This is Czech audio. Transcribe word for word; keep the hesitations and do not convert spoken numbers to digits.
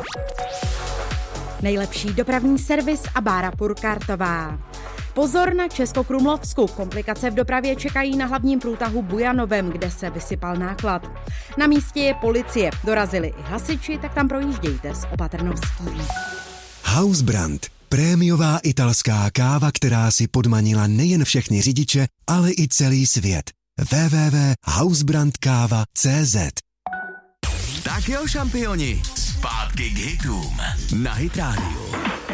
Nejlepší dopravní servis a Bára Purkartová. Pozor na Českokrumlovsku. Komplikace v dopravě čekají na hlavním průtahu Bujanovem, kde se vysypal náklad. Na místě je policie. Dorazili i hasiči, tak tam projíždějte s opatrností. Hausbrand. Prémiová italská káva, která si podmanila nejen všechny řidiče, ale i celý svět. w w w tečka hausbrand káva tečka cé zet. Tak jo, šampioni, zpátky k hitům na Hit Radio.